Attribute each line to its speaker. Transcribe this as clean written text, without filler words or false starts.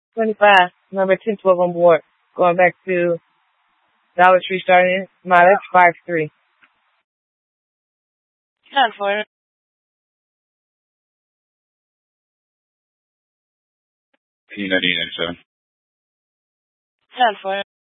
Speaker 1: 25, number 1012 on board. Going back to Dollar Tree starting mileage 53.
Speaker 2: 10 for
Speaker 3: P9097.
Speaker 2: 10 for